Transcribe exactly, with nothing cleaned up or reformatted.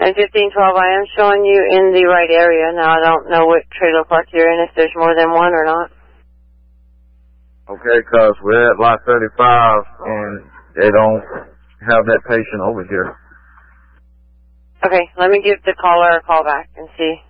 And fifteen twelve, I am showing you in the right area. Now, I don't know what trailer park you're in, if there's more than one or not. Okay, because we're at lot thirty-five, and they don't have that patient over here. Okay, let me give the caller a call back and see.